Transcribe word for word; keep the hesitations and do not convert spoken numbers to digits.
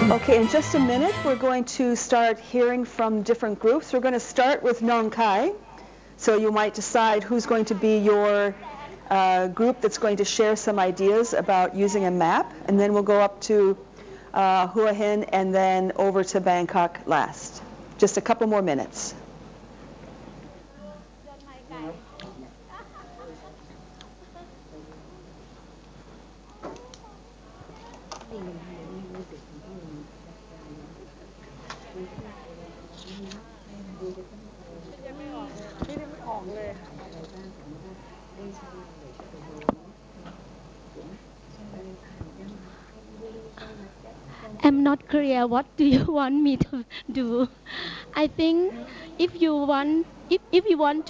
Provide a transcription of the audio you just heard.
Okay, in just a minute, we're going to start hearing from different groups. We're going to start with Nong Khai. So you might decide who's going to be your uh, group that's going to share some ideas about using a map. And then we'll go up to uh, Hua Hin and then over to Bangkok last. Just a couple more minutes. I'm not clear. What do you want me to do? I think if you want, if, if you want